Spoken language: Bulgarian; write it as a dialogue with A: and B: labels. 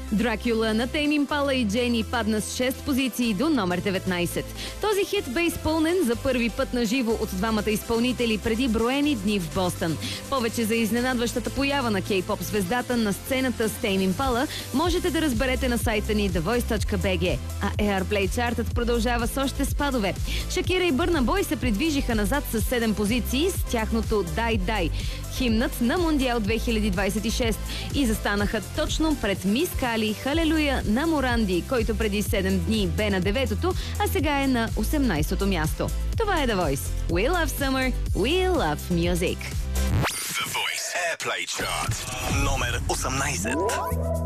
A: Дракюла на Тейм Импала и Джени падна с 6 позиции до номер 19. Този хит бе изпълнен за първи път на живо от двамата изпълнители преди броени дни в Бостън. Повече за изненадващата поява на кей-поп звездата на сцената с Тейм Импала можете да разберете на сайта ни thevoice.bg. А Airplay чартът продължава с още спадове. Шакира и Бърна Бой се придвижиха назад с 7 позиции с тяхното Дай Дай, химнат на Мондиал 2026, и застанаха точно пред Мис Кали Халелуя на Моранди, който преди 7 дни бе на 9-то, а сега е на 18-то място. Това е The Voice. We love summer, we love music.
B: The Voice Airplay Chart номер 18.